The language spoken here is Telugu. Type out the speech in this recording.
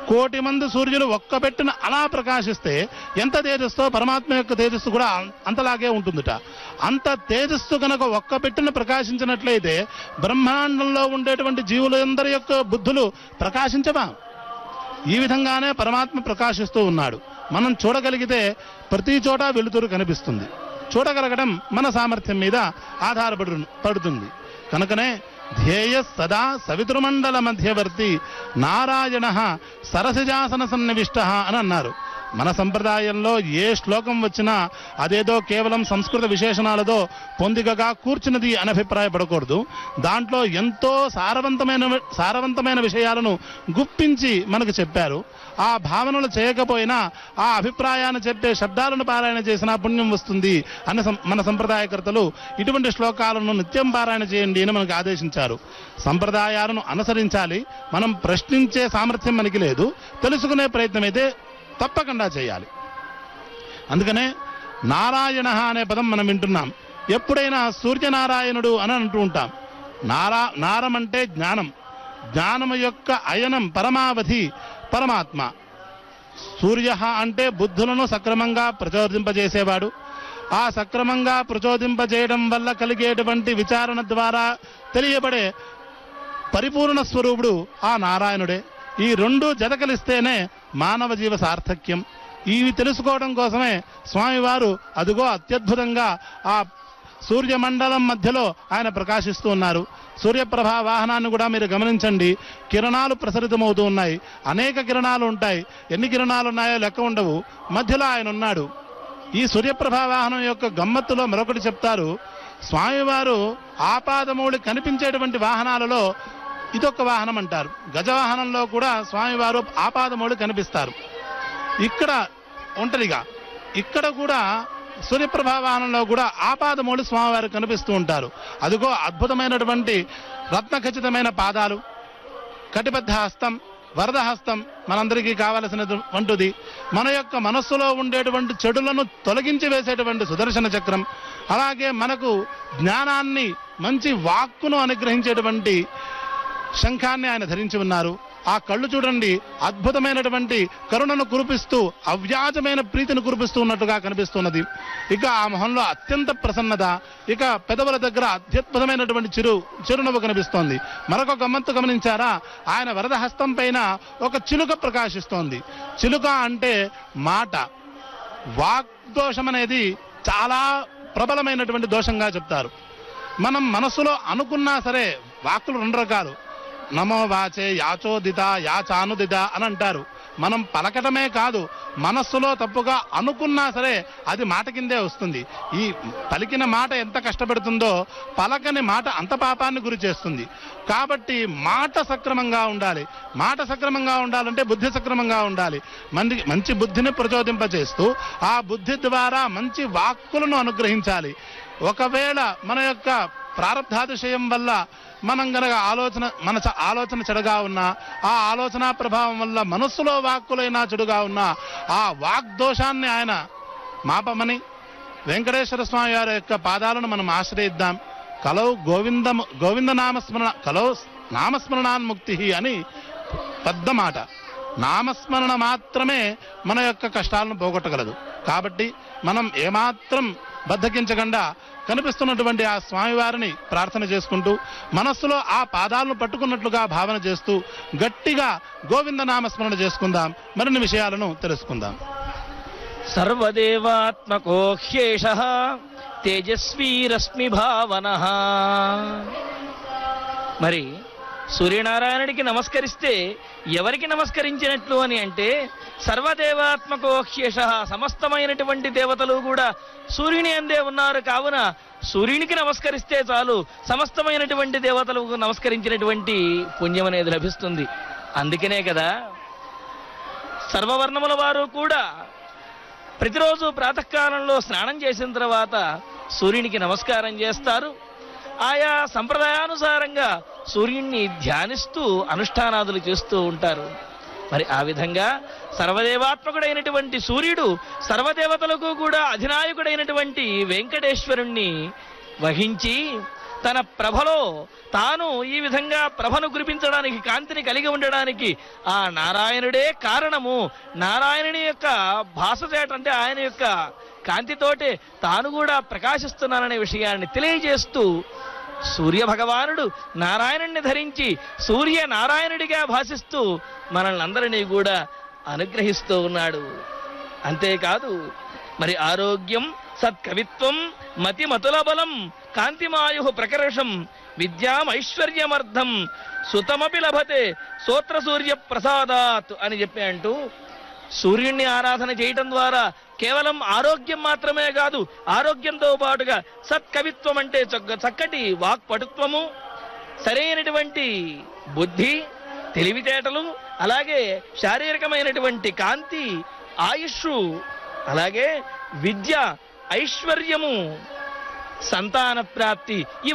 కోటి మంది సూర్యులు ఒక్క పెట్టున అలా ప్రకాశిస్తే ఎంత తేజస్తో పరమాత్మ యొక్క తేజస్సు కూడా అంతలాగే ఉంటుందిట. అంత తేజస్సు కనుక ఒక్క పెట్టున ప్రకాశించినట్లయితే బ్రహ్మాండంలో ఉండేటువంటి జీవులందరి యొక్క బుద్ధులు ప్రకాశించవా? ఈ విధంగానే పరమాత్మ ప్రకాశిస్తూ ఉన్నాడు. మనం చూడగలిగితే ప్రతి చోట వెలుతురు కనిపిస్తుంది. చూడగలగడం మన సామర్థ్యం మీద పడుతుంది. కనుకనే ధ్యేయ సదా సవితృమండల మధ్యవర్తి నారాయణ సరసిజాసన సన్నివిష్ట అని అన్నారు. మన సంప్రదాయంలో ఏ శ్లోకం వచ్చినా అదేదో కేవలం సంస్కృత విశేషణాలతో పొందికగా కూర్చున్నది అని అభిప్రాయపడకూడదు. దాంట్లో ఎంతో సారవంతమైన విషయాలను గుప్పించి మనకు చెప్పారు. ఆ భావనలు చేయకపోయినా ఆ అభిప్రాయాన్ని చెప్పే శబ్దాలను పారాయణ చేసినా పుణ్యం వస్తుంది అని మన సంప్రదాయకర్తలు ఇటువంటి శ్లోకాలను నిత్యం పారాయణ చేయండి అని మనకు ఆదేశించారు. సంప్రదాయాలను అనుసరించాలి. మనం ప్రశ్నించే సామర్థ్యం మనకి లేదు. తెలుసుకునే ప్రయత్నం అయితే తప్పకుండా చేయాలి. అందుకనే నారాయణ అనే పదం మనం వింటున్నాం. ఎప్పుడైనా సూర్యనారాయణుడు అని అంటూ ఉంటాం. నారం అంటే జ్ఞానం. జ్ఞానము యొక్క అయనం పరమావధి పరమాత్మ. సూర్య అంటే బుద్ధులను సక్రమంగా ప్రచోదింపజేసేవాడు. ఆ సక్రమంగా ప్రచోదింపజేయడం వల్ల కలిగేటువంటి విచారణ ద్వారా తెలియబడే పరిపూర్ణ స్వరూపుడు ఆ నారాయణుడే. ఈ రెండు జతకలిస్తేనే మానవ జీవ సార్థక్యం. ఇవి తెలుసుకోవడం కోసమే స్వామివారు అదిగో అత్యద్భుతంగా ఆ సూర్యమండలం మధ్యలో ఆయన ప్రకాశిస్తూ ఉన్నారు. సూర్యప్రభా వాహనాన్ని కూడా మీరు గమనించండి. కిరణాలు ప్రసరితమవుతూ ఉన్నాయి. అనేక కిరణాలు ఉంటాయి. ఎన్ని కిరణాలు ఉన్నాయో లెక్క ఉండవు. మధ్యలో ఆయన ఉన్నాడు. ఈ సూర్యప్రభా వాహనం యొక్క గమ్మత్తులో మరొకటి చెప్తారు. స్వామివారు ఆపాదమౌళి కనిపించేటువంటి వాహనాలలో ఇదొక వాహనం అంటారు. గజవాహనంలో కూడా స్వామివారు ఆపాదమౌళి కనిపిస్తారు. ఇక్కడ ఒంటరిగా ఇక్కడ కూడా సూర్యప్రభా వాహనంలో కూడా ఆపాదమౌళి స్వామివారు కనిపిస్తూ ఉంటారు. అదిగో అద్భుతమైనటువంటి రత్నఖచితమైన పాదాలు, కటిబద్ధ హస్తం, వరద హస్తం మనందరికీ కావలసినటువంటిది. మన యొక్క మనస్సులో ఉండేటువంటి చెడులను తొలగించి వేసేటువంటి సుదర్శన చక్రం, అలాగే మనకు జ్ఞానాన్ని మంచి వాక్కును అనుగ్రహించేటువంటి శంఖాన్ని ఆయన ధరించి ఉన్నారు. ఆ కళ్ళు చూడండి, అద్భుతమైనటువంటి కరుణను కురిపిస్తూ అవ్యాజమైన ప్రీతిని కురిపిస్తూ ఉన్నట్టుగా కనిపిస్తున్నది. ఇక ఆ మొహంలో అత్యంత ప్రసన్నత, ఇక పెదవుల దగ్గర అత్యద్భుతమైనటువంటి చిరునవ్వు కనిపిస్తోంది. మరొక గమ్మత్తు గమనించారా? ఆయన వరద హస్తం పైన ఒక చిలుక ప్రకాశిస్తోంది. చిలుక అంటే మాట. వాగ్దోషం అనేది చాలా ప్రబలమైనటువంటి దోషంగా చెప్తారు. మనం మనస్సులో అనుకున్నా సరే, వాక్కులు రెండు రకాలు. నమో వాచే యాచోదిత యాచానుదిత అని అంటారు. మనం పలకటమే కాదు, మనస్సులో తప్పుగా అనుకున్నా సరే అది మాట కిందే వస్తుంది. ఈ పలికిన మాట ఎంత కష్టపెడుతుందో పలకని మాట అంత పాపాన్ని గురి చేస్తుంది. కాబట్టి మాట సక్రమంగా ఉండాలి. మాట సక్రమంగా ఉండాలంటే బుద్ధి సక్రమంగా ఉండాలి. మంచి బుద్ధిని ప్రచోదింపజేస్తూ ఆ బుద్ధి ద్వారా మంచి వాక్కులను అనుగ్రహించాలి. ఒకవేళ మన యొక్క ప్రారబ్ధాతిశయం వల్ల మనం గనక ఆలోచన చెడుగా ఉన్నా, ఆ ఆలోచన ప్రభావం వల్ల మనస్సులో వాక్కులైనా చెడుగా ఉన్నా ఆ వాగ్దోషాన్ని ఆయన మాపమని వెంకటేశ్వర స్వామి వారి యొక్క పాదాలను మనం ఆశ్రయిద్దాం. కలౌ గోవింద నామస్మరణ కలౌ నామస్మరణాన్ముక్తి అని పెద్ద మాట. నామస్మరణ మాత్రమే మన యొక్క కష్టాలను పోగొట్టగలదు. కాబట్టి మనం ఏమాత్రం బద్దకించకుండా కనిపిస్తున్నటువంటి ఆ స్వామివారిని ప్రార్థన చేసుకుంటూ మనస్సులో ఆ పాదాలను పట్టుకున్నట్లుగా భావన చేస్తూ గట్టిగా గోవింద నామస్మరణ చేసుకుందాం. మరిన్ని విషయాలను తెలుసుకుందాం. సర్వదేవాత్మకో హ్యేషః తేజస్వీ రశ్మి భావనః. మరి సూర్యనారాయణుడికి నమస్కరిస్తే ఎవరికి నమస్కరించినట్లు అని అంటే, సర్వదేవాత్మకో హ్యేషః, సమస్తమైనటువంటి దేవతలు కూడా సూర్యుని అందే ఉన్నారు. కావున సూర్యునికి నమస్కరిస్తే చాలు, సమస్తమైనటువంటి దేవతలకు నమస్కరించినటువంటి పుణ్యం అనేది లభిస్తుంది. అందుకనే కదా సర్వవర్ణముల వారు కూడా ప్రతిరోజు ప్రాతకాలంలో స్నానం చేసిన తర్వాత సూర్యునికి నమస్కారం చేస్తారు. ఆయా సంప్రదాయానుసారంగా సూర్యుణ్ణి ధ్యానిస్తూ అనుష్ఠానాదులు చేస్తూ ఉంటారు. మరి ఆ విధంగా సర్వదేవాత్మకుడైనటువంటి సూర్యుడు సర్వదేవతలకు కూడా అధినాయకుడైనటువంటి వెంకటేశ్వరుణ్ణి వహించి తన ప్రభలో తాను ఈ విధంగా ప్రభను కురిపించడానికి, కాంతిని కలిగి ఉండడానికి ఆ నారాయణుడే కారణము. నారాయణుని యొక్క భాష చేట అంటే ఆయన యొక్క కాంతితోటే తాను కూడా ప్రకాశిస్తున్నాననే విషయాన్ని తెలియజేస్తూ సూర్య భగవానుడు నారాయణుణ్ణి ధరించి సూర్య నారాయణుడిగా భాషిస్తూ మనల్ని అందరినీ కూడా అనుగ్రహిస్తూ ఉన్నాడు. అంతేకాదు మరి ఆరోగ్యం, సత్కవిత్వం, మతిమతుల బలం, కాంతిమాయు ప్రకర్షం, విద్యామైశ్వర్యమర్థం, సుతమపి లభతే సోత్ర సూర్య ప్రసాదాత్ అని చెప్పి అంటూ సూర్యుణ్ణి ఆరాధన చేయటం ద్వారా కేవలం ఆరోగ్యం మాత్రమే కాదు, ఆరోగ్యంతో పాటుగా సత్కవిత్వం అంటే చక్కటి వాక్పటుత్వము, సరైనటువంటి బుద్ధి, తెలివితేటలు, అలాగే శారీరకమైనటువంటి కాంతి, ఆయుష్, అలాగే విద్య, ఐశ్వర్యము, సంతాన ప్రాప్తి